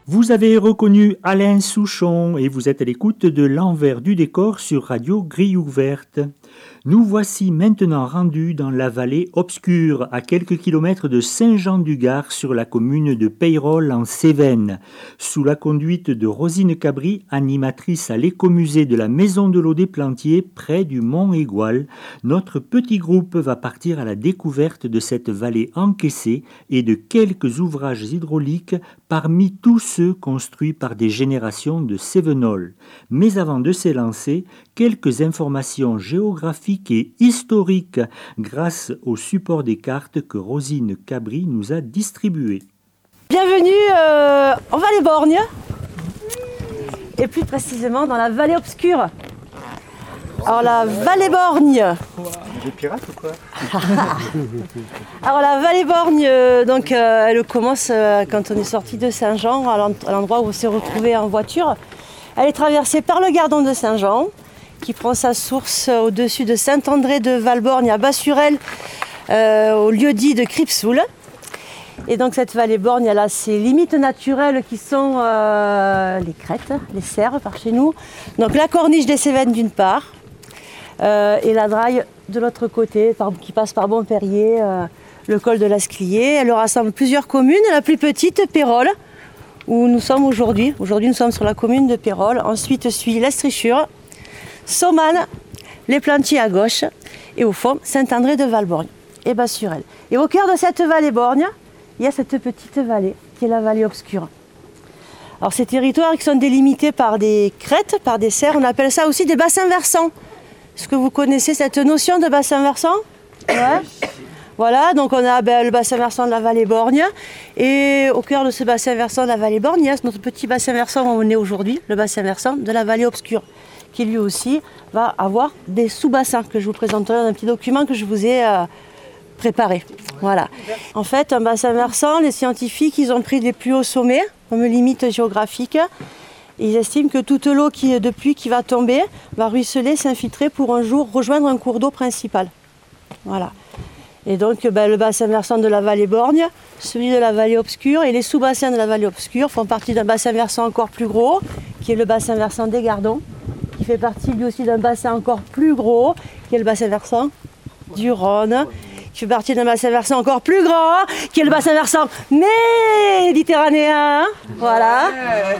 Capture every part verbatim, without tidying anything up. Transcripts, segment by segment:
Vous avez reconnu Alain Souchon et vous êtes à l'écoute de l'envers du décor sur Radio Grille Ouverte. Nous voici maintenant rendus dans la vallée obscure, à quelques kilomètres de Saint-Jean-du-Gard, sur la commune de Peyrolles en Cévennes. Sous la conduite de Rosine Cabri, animatrice à l'écomusée de la Maison de l'Eau des Plantiers, près du Mont Égual, notre petit groupe va partir à la découverte de cette vallée encaissée et de quelques ouvrages hydrauliques parmi tous ceux construits par des générations de Cévenols. Mais avant de s'élancer, quelques informations géographiques et historiques grâce au support des cartes que Rosine Cabri nous a distribuées. Bienvenue euh, en Vallée Borgne, et plus précisément dans la vallée obscure. Alors la Vallée Borgne. Des pirates ou quoi? Alors la Vallée Borgne, euh, donc, euh, elle commence euh, quand on est sorti de Saint-Jean, à l'endroit où on s'est retrouvé en voiture. Elle est traversée par le Gardon de Saint-Jean, qui prend sa source au-dessus de Saint-André de Valborgne à Bassurel, euh, au lieu-dit de Cripsoul. Et donc cette vallée Borgne, elle a ses limites naturelles qui sont euh, les crêtes, les serres par chez nous. Donc la corniche des Cévennes d'une part, euh, et la Draille de l'autre côté, par, qui passe par Bonperrier, euh, le col de l'Asclier. Elle rassemble plusieurs communes, la plus petite, Peyrolles, où nous sommes aujourd'hui. Aujourd'hui nous sommes sur la commune de Peyrolles. Ensuite suit l'Estrichure, Saumanne, les Plantiers à gauche, et au fond, Saint-André de Valborgne et Bassurel. Et au cœur de cette vallée Borgne, il y a cette petite vallée, qui est la vallée obscure. Alors ces territoires qui sont délimités par des crêtes, par des serres, on appelle ça aussi des bassins versants. Est-ce que vous connaissez cette notion de bassin versant? Ouais. Voilà, donc on a ben, le bassin versant de la vallée Borgne, et au cœur de ce bassin versant de la vallée Borgne, il y a notre petit bassin versant où on est aujourd'hui, le bassin versant de la vallée obscure, qui lui aussi va avoir des sous-bassins que je vous présenterai dans un petit document que je vous ai euh, préparé. Voilà. En fait, un bassin versant, les scientifiques, ils ont pris les plus hauts sommets comme limite géographique. Ils estiment que toute l'eau qui, de pluie qui va tomber va ruisseler, s'infiltrer pour un jour rejoindre un cours d'eau principal. Voilà. Et donc ben, le bassin versant de la vallée Borgne, celui de la vallée obscure et les sous-bassins de la vallée obscure font partie d'un bassin versant encore plus gros, qui est le bassin versant des Gardons, qui fait partie lui aussi d'un bassin encore plus gros, qui est le bassin versant du Rhône, qui fait partie d'un bassin versant encore plus grand, qui est le bassin versant méditerranéen, voilà,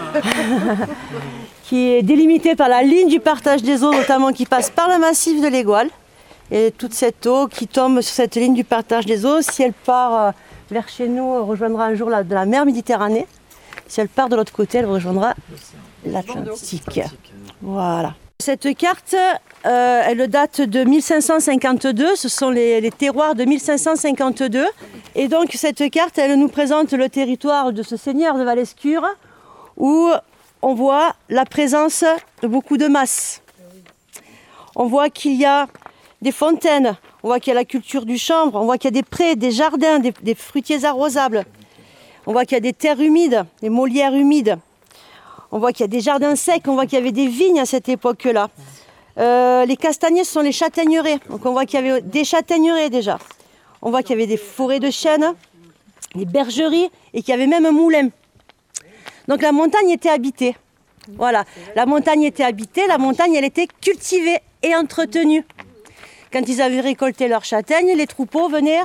qui est délimité par la ligne du partage des eaux, notamment qui passe par le massif de l'Égual. Et toute cette eau qui tombe sur cette ligne du partage des eaux, si elle part vers chez nous, rejoindra un jour la, de la mer Méditerranée. Si elle part de l'autre côté, elle rejoindra l'Atlantique. Voilà. Cette carte, euh, elle date de mille cinq cent cinquante-deux, ce sont les, les terroirs de mille cinq cent cinquante-deux. Et donc cette carte, elle nous présente le territoire de ce seigneur de Valescure, où on voit la présence de beaucoup de masses. On voit qu'il y a des fontaines, on voit qu'il y a la culture du chanvre, on voit qu'il y a des prés, des jardins, des, des fruitiers arrosables. On voit qu'il y a des terres humides, des molières humides. On voit qu'il y a des jardins secs, on voit qu'il y avait des vignes à cette époque-là. Euh, les castagniers, ce sont les châtaigneraies. Donc on voit qu'il y avait des châtaigneraies déjà. On voit qu'il y avait des forêts de chênes, des bergeries et qu'il y avait même un moulin. Donc la montagne était habitée. Voilà, la montagne était habitée, la montagne elle était cultivée et entretenue. Quand ils avaient récolté leurs châtaignes, les troupeaux venaient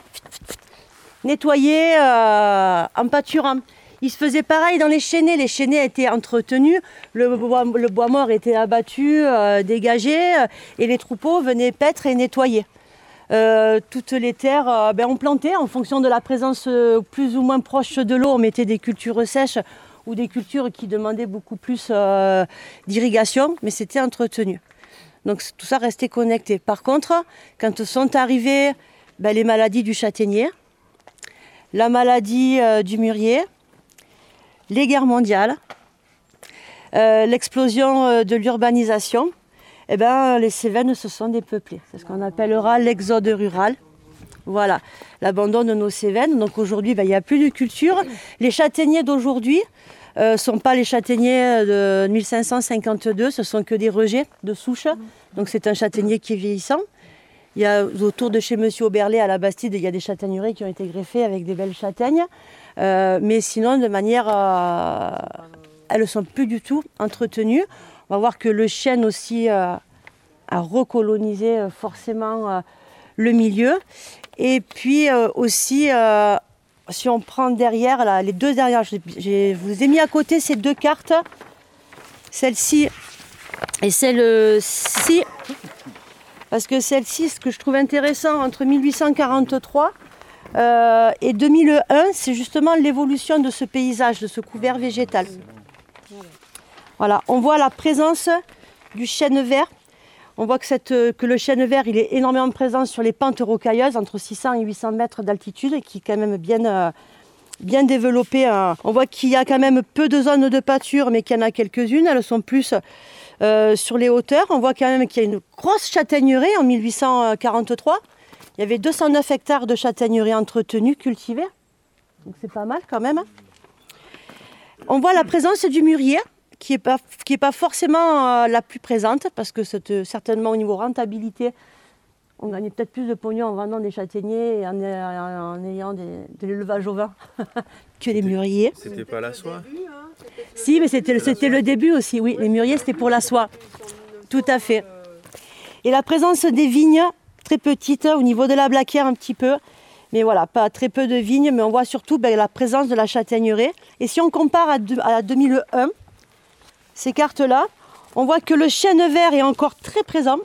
nettoyer euh, en pâturant. Il se faisait pareil dans les chênaies. Les chênaies étaient entretenus, le bois, le bois mort était abattu, euh, dégagé, euh, et les troupeaux venaient paître et nettoyer. Euh, toutes les terres, euh, ben, on plantait en fonction de la présence euh, plus ou moins proche de l'eau. On mettait des cultures sèches ou des cultures qui demandaient beaucoup plus euh, d'irrigation, mais c'était entretenu. Donc tout ça restait connecté. Par contre, quand sont arrivées ben, les maladies du châtaignier, la maladie euh, du mûrier, les guerres mondiales, euh, l'explosion euh, de l'urbanisation, eh ben, les Cévennes se sont dépeuplées. C'est ce qu'on appellera l'exode rural. Voilà, l'abandon de nos Cévennes. Donc aujourd'hui, ben, il n'y a plus de culture. Les châtaigniers d'aujourd'hui ne euh, sont pas les châtaigniers de mille cinq cent cinquante-deux, ce sont que des rejets de souches. Donc c'est un châtaignier qui est vieillissant. Il y a autour de chez Monsieur Auberlet à la Bastide, il y a des châtaigneraies qui ont été greffées avec des belles châtaignes. Euh, mais sinon, de manière... Euh, elles ne sont plus du tout entretenues. On va voir que le chêne aussi euh, a recolonisé euh, forcément euh, le milieu. Et puis euh, aussi, euh, si on prend derrière, là, les deux derrière, je, je vous ai mis à côté ces deux cartes, celle-ci et celle-ci. Parce que celle-ci, ce que je trouve intéressant, entre mille huit cent quarante-trois euh, et deux mille un, c'est justement l'évolution de ce paysage, de ce couvert végétal. Voilà, on voit la présence du chêne vert. On voit que, cette, que le chêne vert, il est énormément présent sur les pentes rocailleuses, entre six cents et huit cents mètres d'altitude, et qui est quand même bien, euh, bien développé. Hein. On voit qu'il y a quand même peu de zones de pâture, mais qu'il y en a quelques-unes. Elles sont plus euh, sur les hauteurs. On voit quand même qu'il y a une grosse châtaigneraie en mille huit cent quarante-trois. Il y avait deux cent neuf hectares de châtaigneraie entretenus, cultivés. Donc c'est pas mal quand même. On voit la présence du mûrier, qui n'est pas, qui est pas forcément euh, la plus présente, parce que c'est, certainement au niveau rentabilité, on gagnait peut-être plus de pognon en vendant des châtaigniers et en, en, en ayant des, de l'élevage au vin que les mûriers. C'était pas la soie? Si, mais c'était, c'était le début aussi, oui. Les mûriers, c'était pour la soie. Tout à fait. Et la présence des vignes, très petites, au niveau de la Blaquière un petit peu. Mais voilà, pas très peu de vignes, mais on voit surtout ben, la présence de la châtaigneraie. Et si on compare à, de, à deux mille un, ces cartes-là, on voit que le chêne vert est encore très présent.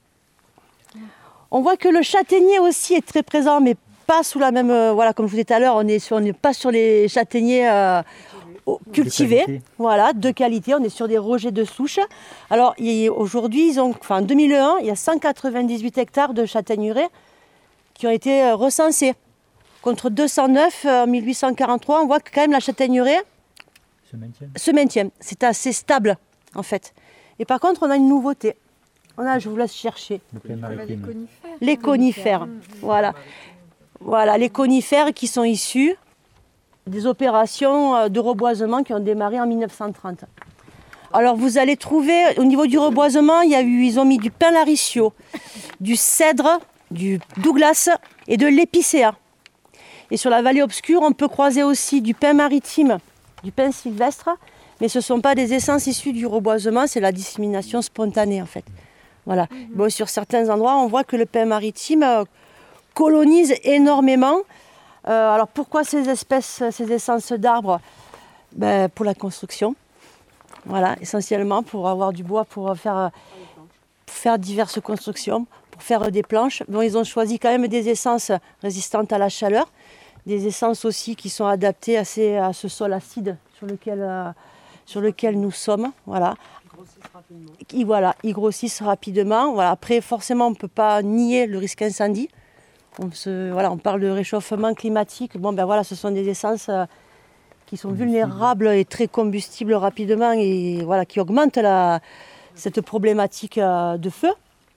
On voit que le châtaignier aussi est très présent, mais pas sous la même... Euh, voilà, comme je vous disais tout à l'heure, on n'est pas sur les châtaigniers euh, cultivés. De voilà, de qualité. On est sur des rejets de souche. Alors, aujourd'hui, ils ont, enfin, en deux mille un, il y a cent quatre-vingt-dix-huit hectares de châtaigneraie qui ont été euh, recensés. Contre deux cent neuf en mille huit cent quarante-trois, on voit que quand même la châtaigneraie se maintient. se maintient. C'est assez stable, en fait. Et par contre, on a une nouveauté. On a, je vous laisse chercher. Les conifères. Les conifères. Voilà. Voilà, les conifères qui sont issus des opérations de reboisement qui ont démarré en mille neuf cent trente. Alors, vous allez trouver, au niveau du reboisement, il y a eu, ils ont mis du pin laricio, du cèdre, du Douglas et de l'épicéa. Et sur la vallée obscure, on peut croiser aussi du pin maritime, du pin sylvestre, mais ce ne sont pas des essences issues du reboisement, c'est la dissémination spontanée en fait. Voilà. Mmh. Bon, sur certains endroits, on voit que le pin maritime euh, colonise énormément. Euh, alors pourquoi ces espèces, ces essences d'arbres? Ben, pour la construction. Voilà, essentiellement pour avoir du bois, pour faire, pour faire diverses constructions, pour faire des planches. Bon, ils ont choisi quand même des essences résistantes à la chaleur, des essences aussi qui sont adaptées à, ces, à ce sol acide sur lequel, euh, sur lequel nous sommes. Voilà. Ils grossissent rapidement. Ils, voilà, ils grossissent rapidement. Voilà. Après, forcément, on ne peut pas nier le risque incendie. On, se, voilà, on parle de réchauffement climatique. Bon, ben voilà, ce sont des essences euh, qui sont vulnérables et très combustibles rapidement et voilà, qui augmentent la, cette problématique euh, de feu.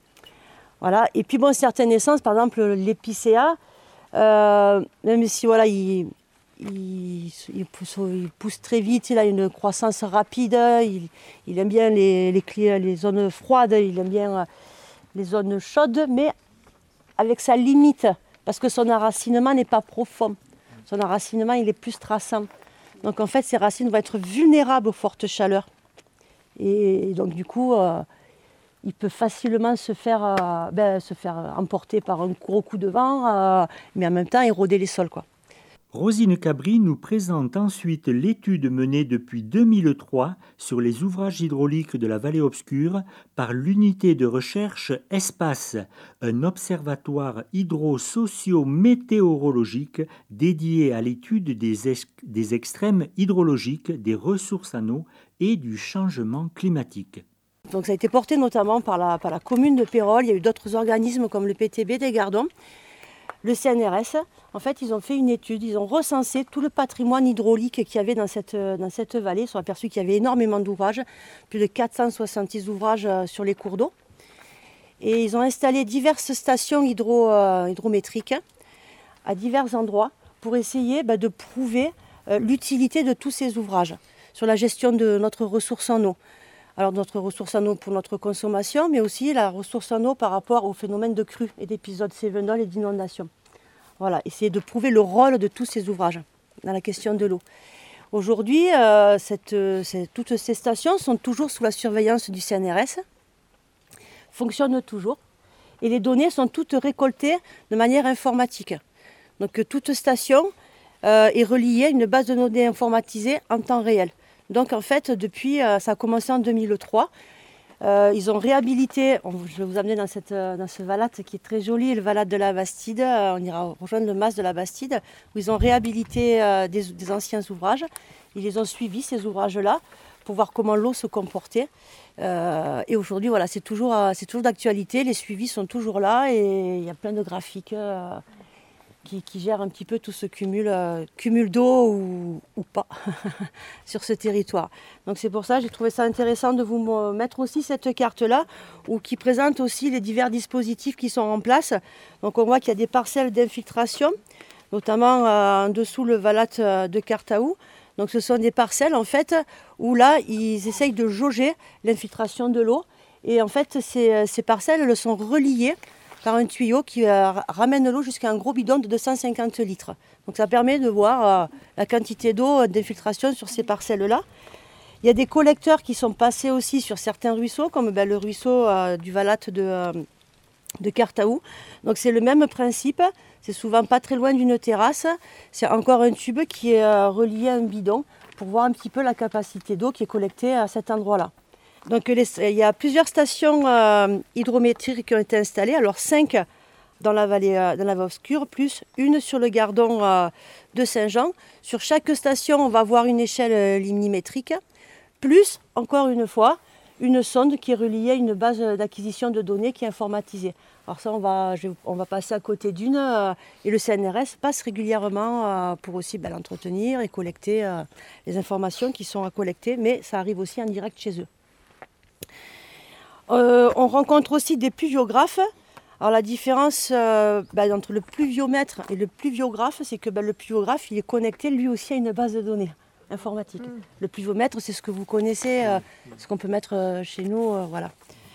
Voilà. Et puis, bon, certaines essences, par exemple l'épicéa, Euh, même si voilà, il, il, il, pousse, il pousse très vite, il a une croissance rapide, il, il aime bien les, les, les zones froides, il aime bien les zones chaudes, mais avec sa limite, parce que son enracinement n'est pas profond. Son enracinement, il est plus traçant. Donc en fait, ses racines vont être vulnérables aux fortes chaleurs. Et, et donc du coup... Euh, il peut facilement se faire, euh, ben, se faire emporter par un gros coup de vent, euh, mais en même temps éroder les sols, quoi. Rosine Cabri nous présente ensuite l'étude menée depuis deux mille trois sur les ouvrages hydrauliques de la vallée obscure par l'unité de recherche Espace, un observatoire hydro-socio-météorologique dédié à l'étude des, ex- des extrêmes hydrologiques, des ressources en eau et du changement climatique. Donc ça a été porté notamment par la, par la commune de Pérols. Il y a eu d'autres organismes comme le P T B des Gardons, le C N R S. En fait, ils ont fait une étude, ils ont recensé tout le patrimoine hydraulique qu'il y avait dans cette, dans cette vallée. Ils se sont aperçus qu'il y avait énormément d'ouvrages, plus de quatre cent soixante-dix ouvrages sur les cours d'eau. Et ils ont installé diverses stations hydro, euh, hydrométriques à divers endroits pour essayer bah, de prouver euh, l'utilité de tous ces ouvrages sur la gestion de notre ressource en eau. Alors notre ressource en eau pour notre consommation, mais aussi la ressource en eau par rapport au phénomène de crue et d'épisodes cévenols et d'inondations. Voilà, essayer de prouver le rôle de tous ces ouvrages dans la question de l'eau. Aujourd'hui, euh, cette, cette, toutes ces stations sont toujours sous la surveillance du C N R S, fonctionnent toujours, et les données sont toutes récoltées de manière informatique. Donc toute station euh, est reliée à une base de données informatisée en temps réel. Donc en fait, depuis, euh, ça a commencé en deux mille trois, euh, ils ont réhabilité, on, je vais vous amener dans, cette, dans ce valate qui est très joli, le valate de la Bastide, on ira rejoindre le mas de la Bastide, où ils ont réhabilité euh, des, des anciens ouvrages. Ils les ont suivis, ces ouvrages-là, pour voir comment l'eau se comportait. Euh, et aujourd'hui, voilà, c'est toujours, euh, c'est toujours d'actualité, les suivis sont toujours là et il y a plein de graphiques euh, qui, qui gèrent un petit peu tout ce cumul, euh, cumul d'eau ou, ou pas sur ce territoire. Donc c'est pour ça que j'ai trouvé ça intéressant de vous mettre aussi cette carte-là, où, qui présente aussi les divers dispositifs qui sont en place. Donc on voit qu'il y a des parcelles d'infiltration, notamment euh, en dessous le valate de Cartaou. Donc ce sont des parcelles en fait où là ils essayent de jauger l'infiltration de l'eau, et en fait ces, ces parcelles elles sont reliées par un tuyau qui euh, ramène l'eau jusqu'à un gros bidon de deux cent cinquante litres. Donc ça permet de voir euh, la quantité d'eau d'infiltration sur ces parcelles-là. Il y a des collecteurs qui sont passés aussi sur certains ruisseaux, comme ben, le ruisseau euh, du valate de, euh, de Cartaou. Donc c'est le même principe, c'est souvent pas très loin d'une terrasse. C'est encore un tube qui est euh, relié à un bidon pour voir un petit peu la capacité d'eau qui est collectée à cet endroit-là. Donc les, il y a plusieurs stations euh, hydrométriques qui ont été installées, alors cinq dans la vallée, euh, dans la vallée obscure, plus une sur le gardon euh, de Saint-Jean. Sur chaque station, on va avoir une échelle euh, limnimétrique, plus, encore une fois, une sonde qui est reliée à une base d'acquisition de données qui est informatisée. Alors ça, on va, je, on va passer à côté d'une, euh, et le C N R S passe régulièrement euh, pour aussi ben, l'entretenir et collecter euh, les informations qui sont à collecter, mais ça arrive aussi en direct chez eux. Euh, on rencontre aussi des pluviographes. Alors la différence euh, ben, entre le pluviomètre et le pluviographe, c'est que ben, le pluviographe il est connecté lui aussi à une base de données informatique. Mmh. Le pluviomètre, c'est ce que vous connaissez, euh, ce qu'on peut mettre euh, chez nous, euh, voilà.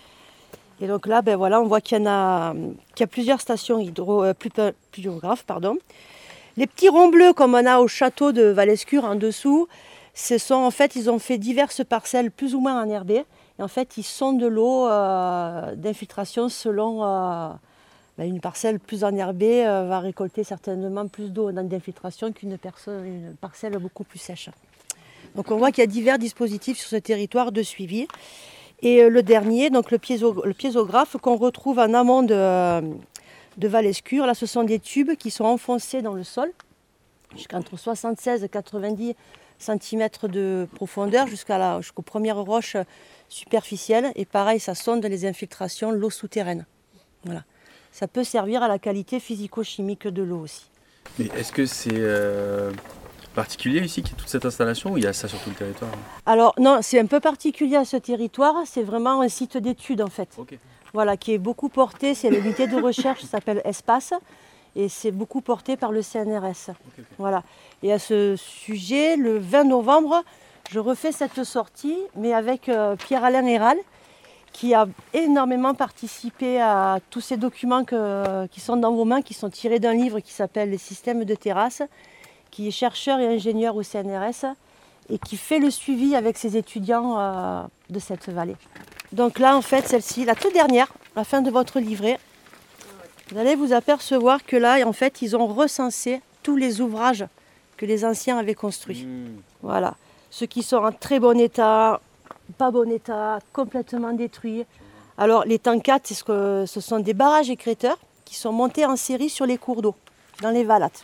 Et donc là, ben, voilà, on voit qu'il y en a, qu'il y a plusieurs stations hydro, euh, pluviographes, pardon. Les petits ronds bleus comme on a au château de Valescure en dessous, ce sont en fait, ils ont fait diverses parcelles plus ou moins enherbées. Et en fait, ils sondent de l'eau euh, d'infiltration selon euh, ben une parcelle plus enherbée euh, va récolter certainement plus d'eau d'infiltration qu'une une parcelle beaucoup plus sèche. Donc on voit qu'il y a divers dispositifs sur ce territoire de suivi. Et euh, le dernier, donc le, piézo, le piézographe qu'on retrouve en amont de, euh, de Valescure, là ce sont des tubes qui sont enfoncés dans le sol, jusqu'entre soixante-seize et quatre-vingt-dix centimètres de profondeur jusqu'à la, jusqu'aux premières roches superficielles. Et pareil, ça sonde les infiltrations, l'eau souterraine. Voilà. Ça peut servir à la qualité physico-chimique de l'eau aussi. Mais est-ce que c'est euh, particulier ici qu'il y a toute cette installation ou il y a ça sur tout le territoire? Alors non, c'est un peu particulier à ce territoire. C'est vraiment un site d'étude en fait. Okay. Voilà, qui est beaucoup porté. C'est l'unité de recherche qui s'appelle Espace. Et c'est beaucoup porté par le C N R S. Okay, okay. Voilà. Et à ce sujet, le vingt novembre, je refais cette sortie, mais avec euh, Pierre-Alain Héral, qui a énormément participé à tous ces documents que, qui sont dans vos mains, qui sont tirés d'un livre qui s'appelle « Les systèmes de terrasse », qui est chercheur et ingénieur au C N R S, et qui fait le suivi avec ses étudiants euh, de cette vallée. Donc là, en fait, celle-ci, la toute dernière, la fin de votre livret, vous allez vous apercevoir que là, en fait, ils ont recensé tous les ouvrages que les anciens avaient construits. Mmh. Voilà. Ceux qui sont en très bon état, pas bon état, complètement détruits. Alors, les tanquates, c'est ce, que, ce sont des barrages écrêteurs qui sont montés en série sur les cours d'eau, dans les valates.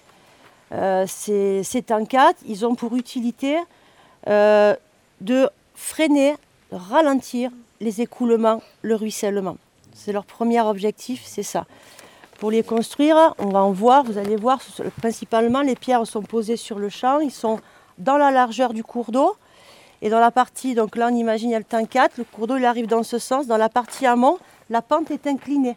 Euh, ces, ces tanquates, ils ont pour utilité euh, de freiner, de ralentir les écoulements, le ruissellement. C'est leur premier objectif, c'est ça. Pour les construire, on va en voir, vous allez voir, principalement les pierres sont posées sur le champ, ils sont dans la largeur du cours d'eau. Et dans la partie, donc là on imagine il y a le tanquat, le cours d'eau il arrive dans ce sens, dans la partie amont, la pente est inclinée.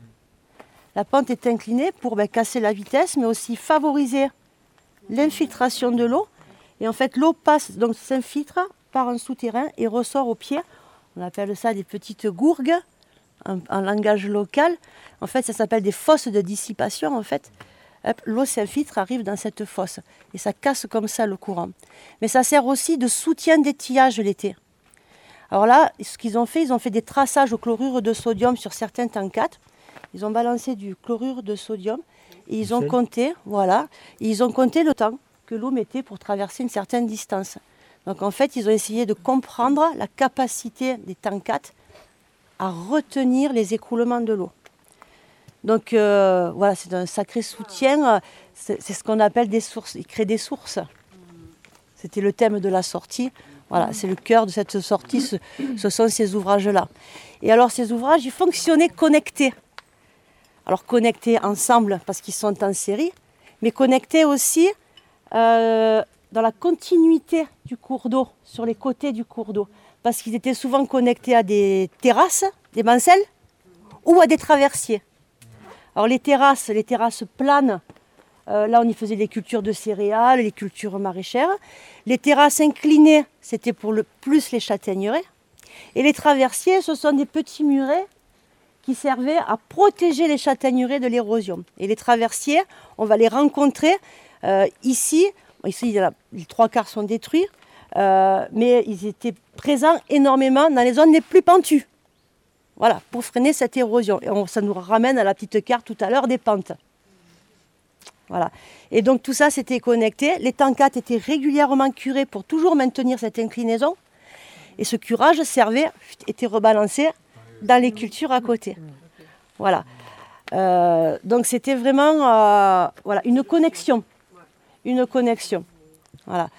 La pente est inclinée pour ben, casser la vitesse, mais aussi favoriser l'infiltration de l'eau. Et en fait l'eau passe, donc s'infiltre par un souterrain et ressort au pied. On appelle ça des petites gourgues. En, en langage local, en fait, ça s'appelle des fosses de dissipation, en fait, hop, l'eau s'infiltre, arrive dans cette fosse. Et ça casse comme ça le courant. Mais ça sert aussi de soutien d'étillage l'été. Alors là, ce qu'ils ont fait, ils ont fait des traçages au chlorure de sodium sur certains tankats. Ils ont balancé du chlorure de sodium et ils ont compté, voilà, et ils ont compté le temps que l'eau mettait pour traverser une certaine distance. Donc en fait, ils ont essayé de comprendre la capacité des tankats à retenir les écoulements de l'eau. Donc euh, voilà, c'est un sacré soutien. C'est, c'est ce qu'on appelle des sources. Ils créent des sources. C'était le thème de la sortie. Voilà, c'est le cœur de cette sortie, ce, ce sont ces ouvrages-là. Et alors ces ouvrages, ils fonctionnaient connectés. Alors connectés ensemble parce qu'ils sont en série, mais connectés aussi euh, dans la continuité du cours d'eau, sur les côtés du cours d'eau. Parce qu'ils étaient souvent connectés à des terrasses, des mancelles, ou à des traversiers. Alors les terrasses, les terrasses planes, euh, là on y faisait les cultures de céréales, les cultures maraîchères. Les terrasses inclinées, c'était pour le plus les châtaigneraies. Et les traversiers, ce sont des petits murets qui servaient à protéger les châtaigneraies de l'érosion. Et les traversiers, on va les rencontrer euh, ici. Ici, il y a, les trois quarts sont détruits, euh, mais ils étaient présents énormément dans les zones les plus pentues. Voilà, pour freiner cette érosion. Et on, ça nous ramène à la petite carte tout à l'heure des pentes. Voilà. Et donc tout ça, c'était connecté. Les tankats étaient régulièrement curés pour toujours maintenir cette inclinaison. Et ce curage servait, était rebalancé dans les cultures à côté. Voilà. Euh, donc c'était vraiment euh, voilà, une connexion. Une connexion. Voilà.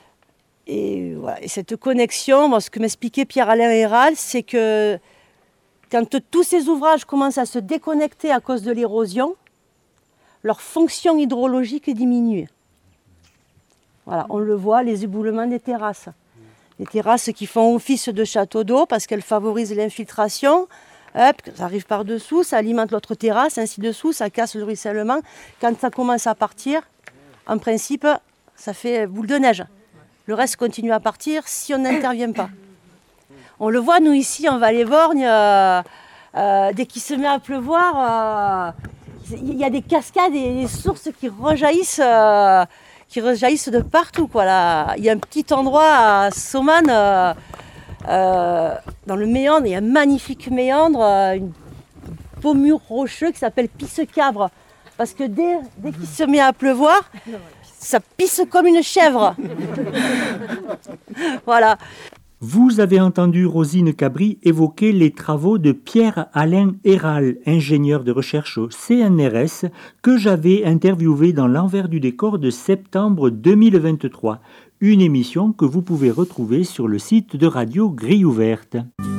Et, voilà. Et cette connexion, bon, ce que m'expliquait Pierre-Alain Héral, c'est que quand tous ces ouvrages commencent à se déconnecter à cause de l'érosion, leur fonction hydrologique diminue. Voilà, on le voit, les éboulements des terrasses. Les terrasses qui font office de château d'eau parce qu'elles favorisent l'infiltration. Hop, ça arrive par-dessous, ça alimente l'autre terrasse, ainsi dessous, ça casse le ruissellement. Quand ça commence à partir, en principe, ça fait boule de neige. Le reste continue à partir si on n'intervient pas. On le voit, nous, ici, en Vallée-Vorgne, euh, euh, dès qu'il se met à pleuvoir, il euh, y a des cascades et des sources qui rejaillissent, euh, qui rejaillissent de partout, quoi. Là, il y a un petit endroit à Soman, euh, euh, dans le méandre, il y a un magnifique méandre, euh, une beau mur rocheux qui s'appelle Pisse-Cabre. Parce que dès, dès qu'il se met à pleuvoir, ça pisse comme une chèvre. Voilà. Vous avez entendu Rosine Cabri évoquer les travaux de Pierre-Alain Héral, ingénieur de recherche au C N R S, que j'avais interviewé dans l'envers du décor de septembre deux mille vingt-trois, une émission que vous pouvez retrouver sur le site de Radio Grille Ouverte.